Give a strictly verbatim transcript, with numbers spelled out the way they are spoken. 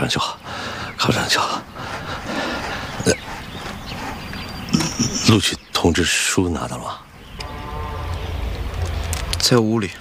上就好，靠上就好。呃，录取通知书拿到了吗？ 在屋里。